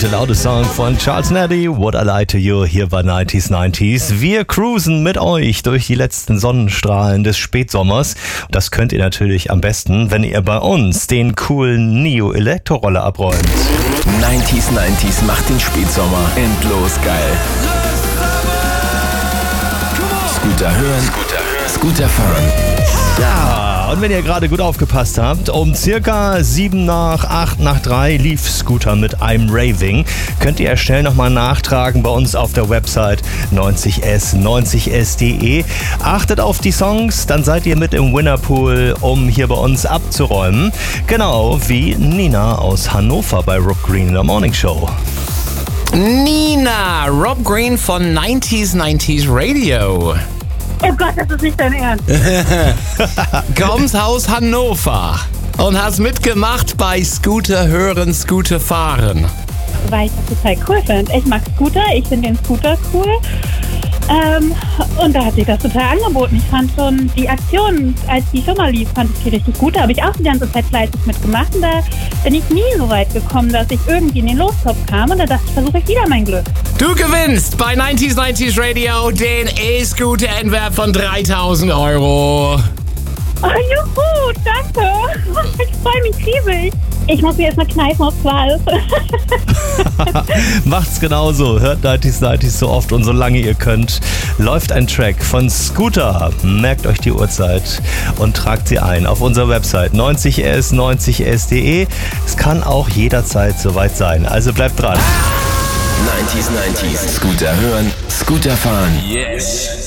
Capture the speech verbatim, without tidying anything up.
gute laute Song von Charles Neddy, What I Lie to You, hier bei neunzig neunzig. Wir cruisen mit euch durch die letzten Sonnenstrahlen des Spätsommers. Das könnt ihr natürlich am besten, wenn ihr bei uns den coolen Neo-Elektro-Roller abräumt. neunzig neunzig macht den Spätsommer endlos geil. Scooter hören, Scooter fahren. Ja, und wenn ihr gerade gut aufgepasst habt, um circa sieben nach acht nach drei lief Scooter mit I'm Raving. Könnt ihr schnell nochmal nachtragen bei uns auf der Website neunzig S neunzig S punkt de. Achtet auf die Songs, dann seid ihr mit im Winnerpool, um hier bei uns abzuräumen. Genau wie Nina aus Hannover bei Rob Green in der Morning Show. Nina, Rob Green von neunzig neunzig Radio. Oh Gott, das ist nicht dein Ernst. Kommst aus Hannover und hast mitgemacht bei Scooter hören, Scooter fahren. Weil ich das total cool finde. Ich mag Scooter, ich finde den Scooter cool. Ähm, und da hat sich das total angeboten. Ich fand schon die Aktion, als die schon mal lief, fand ich die richtig gut. Da habe ich auch die ganze Zeit fleißig mitgemacht. Und da bin ich nie so weit gekommen, dass ich irgendwie in den Lostopf kam. Und da dachte ich, versuche ich wieder mein Glück. Du gewinnst bei neunzig neunzig Radio den E-Scooter in Wert von dreitausend Euro. Oh, juhu, danke. Ich freue mich riesig. Ich muss mir erstmal kneifen aufs Wal. Macht's genauso. Hört neunzig neunzig so oft und so lange ihr könnt. Läuft ein Track von Scooter. Merkt euch die Uhrzeit und tragt sie ein auf unserer Website neunzig S neunzig S punkt de. Es kann auch jederzeit soweit sein. Also bleibt dran. neunzig neunzig Scooter hören, Scooter fahren. Yes!